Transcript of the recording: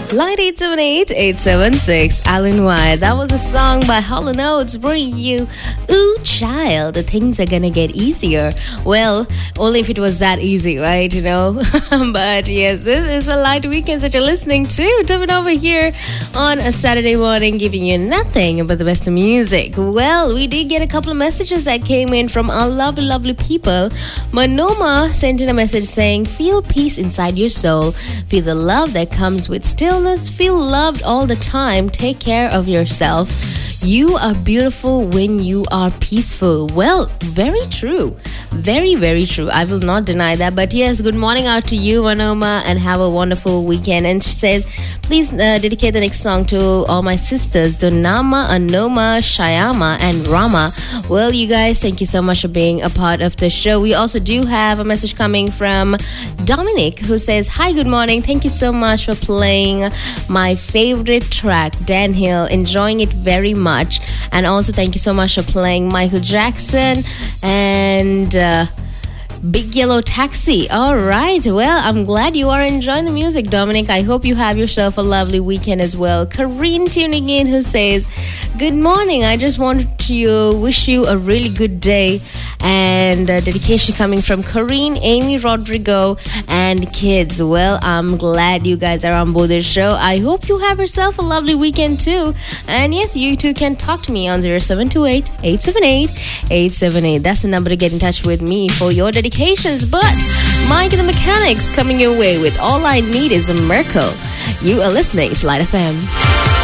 Line 878-876, Alan White. That was a song by Hall & Oates bringing you Ooh Child, things are gonna get easier. Well, only if it was that easy, right? You know? But yes, this is a light weekend that you're listening to. Coming over here on a Saturday morning, giving you nothing but the best of music. Well, we did get a couple of messages that came in from our lovely, lovely people. Manoma sent in a message saying, feel peace inside your soul. Feel the love that comes with stillness. Feel loved all the time. Take care of yourself. You are beautiful when you are peaceful. Well, very true. Very, very true. I will not deny that. But yes, good morning out to you, Manoma, and have a wonderful weekend. And she says, please dedicate the next song to all my sisters, Donama, Anoma, Shayama, and Rama. Well, you guys, thank you so much for being a part of the show. We also do have a message coming from Dominic, who says, hi, good morning. Thank you so much for playing my favorite track, Dan Hill. Enjoying it very much. And also thank you so much for playing Michael Jackson and Big Yellow Taxi. All right. Well, I'm glad you are enjoying the music, Dominic. I hope you have yourself a lovely weekend as well. Kareen tuning in, who says, good morning. I just wanted to wish you a really good day. And dedication coming from Kareen, Amy, Rodrigo, and kids. Well, I'm glad you guys are on board this show. I hope you have yourself a lovely weekend too. And yes, you too can talk to me on 0728-878-878. That's the number to get in touch with me for your dedications. But Mike and the Mechanics coming your way with All I Need Is a Miracle. You are listening to Light FM.